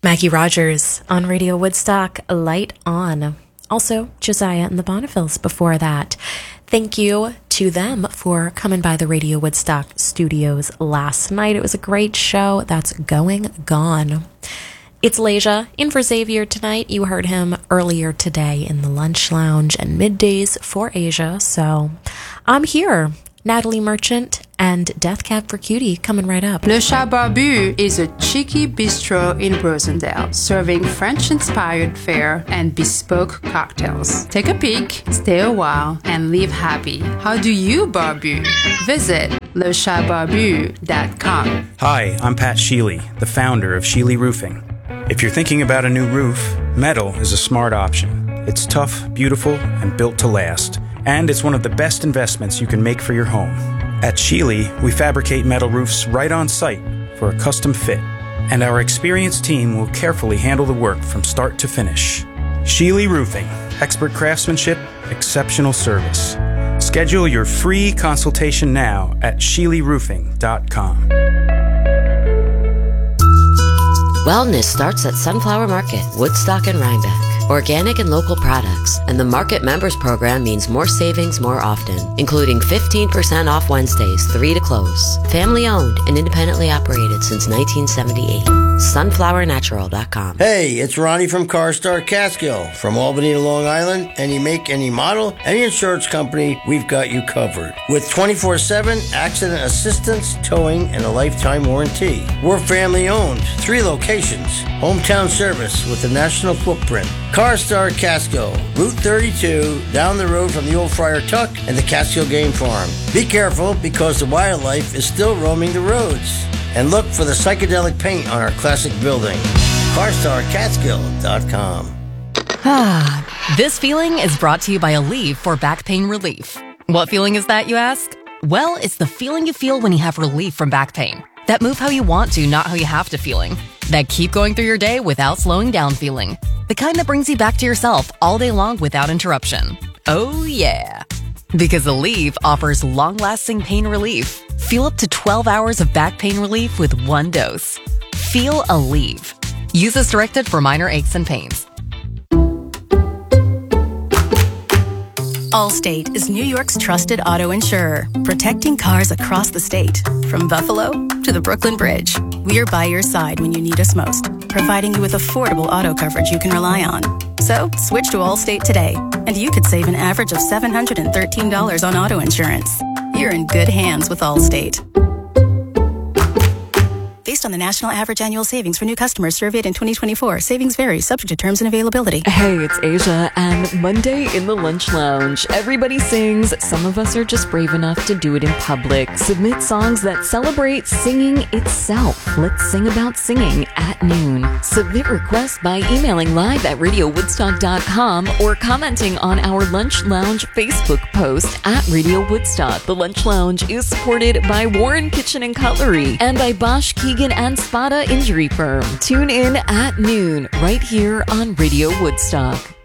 Maggie Rogers on Radio Woodstock, Light On. Also, Josiah and the Bonnevilles before that. Thank you to them for coming by the Radio Woodstock studios last night. It was a great show. That's Going Gone. It's Leja in for Xavier tonight. You heard him earlier today in the Lunch Lounge and middays for Asia. So I'm here. Natalie Merchant and Death Cab for Cutie coming right up. Le Chat Barbu is a cheeky bistro in Rosendale, serving French-inspired fare and bespoke cocktails. Take a peek, stay a while, and leave happy. How do you barbu? Visit lechatbarbu.com. Hi, I'm Pat Sheely, the founder of Sheely Roofing. If you're thinking about a new roof, metal is a smart option. It's tough, beautiful, and built to last. And it's one of the best investments you can make for your home. At Sheely, we fabricate metal roofs right on site for a custom fit, and our experienced team will carefully handle the work from start to finish. Sheely Roofing, expert craftsmanship, exceptional service. Schedule your free consultation now at SheelyRoofing.com. Wellness starts at Sunflower Market, Woodstock and Rhinebeck. Organic and local products, and the Market Members Program means more savings more often, including 15% off Wednesdays, 3 to close. Family owned and independently operated since 1978. SunflowerNatural.com. Hey, it's Ronnie from CarStar Catskill. From Albany to Long Island, any make, any model, any insurance company, we've got you covered. With 24/7 accident assistance, towing, and a lifetime warranty. We're family owned, 3 locations, hometown service with a national footprint. CarStar Catskill, Route 32, down the road from the old Friar Tuck and the Catskill Game Farm. Be careful because the wildlife is still roaming the roads. And look for the psychedelic paint on our classic building. CarstarCatskill.com. This feeling is brought to you by Aleve for back pain relief. What feeling is that, you ask? Well, it's the feeling you feel when you have relief from back pain. That move how you want to, not how you have to feeling. That keep going through your day without slowing down feeling. The kind that brings you back to yourself all day long without interruption. Oh yeah. Because Aleve offers long-lasting pain relief. Feel up to 12 hours of back pain relief with 1 dose. Feel Aleve. Use as directed for minor aches and pains. Allstate is New York's trusted auto insurer, protecting cars across the state. From Buffalo to the Brooklyn Bridge, we're by your side when you need us most, providing you with affordable auto coverage you can rely on. So, switch to Allstate today, and you could save an average of $713 on auto insurance. You're in good hands with Allstate. Based on the national average annual savings for new customers surveyed in 2024, savings vary, subject to terms and availability. Hey, it's Asia, and Monday in the Lunch Lounge. Everybody sings. Some of us are just brave enough to do it in public. Submit songs that celebrate singing itself. Let's sing about singing at noon. Submit requests by emailing live at RadioWoodstock.com or commenting on our Lunch Lounge Facebook post at Radio Woodstock. The Lunch Lounge is supported by Warren Kitchen and Cutlery and by Bosch Keegan and Spada Injury Firm. Tune in at noon right here on Radio Woodstock.